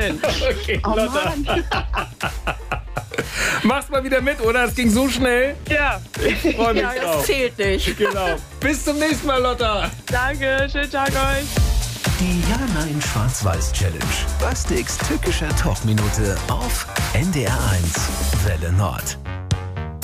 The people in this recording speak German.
Mensch. Okay, Oh Lotta. Mann. Machst mal wieder mit, oder? Es ging so schnell. Ja, Ich freue mich Ja, das drauf. zählt nicht. Genau. Bis zum nächsten Mal, Lotta. danke. Schönen Tag euch. Die Ja-Nein-Schwarz-Weiß-Challenge. Bastiks tückischer Talkminute auf NDR1 Welle Nord.